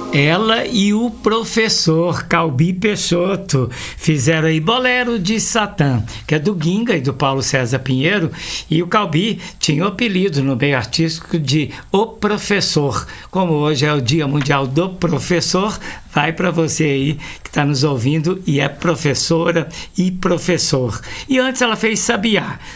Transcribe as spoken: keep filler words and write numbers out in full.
Ela e o professor Calbi Peixoto fizeram aí Bolero de Satã, que é do Ginga e do Paulo César Pinheiro, e o Calbi tinha o apelido no meio artístico de O Professor. Como hoje é o Dia Mundial do Professor, vai para você aí que está nos ouvindo e é professora e professor. E antes ela fez Sabiá.